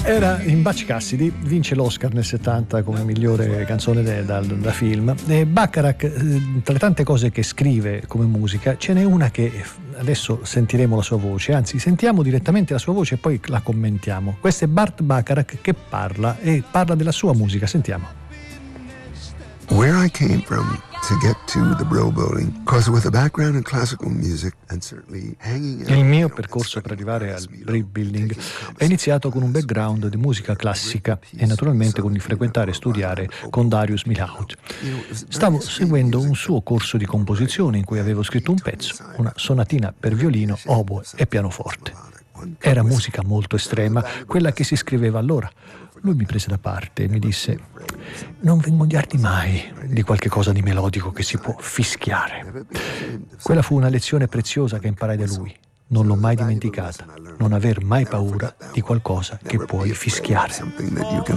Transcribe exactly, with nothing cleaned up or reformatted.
Era in Butch Cassidy, vince l'Oscar nel settanta come migliore canzone de, da, da film. E Bacharach, tra le tante cose che scrive come musica, ce n'è una che adesso sentiremo la sua voce, anzi sentiamo direttamente la sua voce e poi la commentiamo. Questo è Burt Bacharach che parla e parla della sua musica, sentiamo. Where I came from to get to the Brill Building, because with a background in classical music and certainly hanging out. Il mio percorso per arrivare al Brill Building è iniziato con un background di musica classica e naturalmente con il frequentare e studiare con Darius Milhaud. Stavo seguendo un suo corso di composizione in cui avevo scritto un pezzo, una sonatina per violino, oboe e pianoforte. Era musica molto estrema, quella che si scriveva allora. Lui mi prese da parte e mi disse: non vi ingoiardi mai di qualche cosa di melodico che si può fischiare. Quella fu una lezione preziosa che imparai da lui. Non l'ho mai dimenticata. Non aver mai paura di qualcosa che puoi fischiare.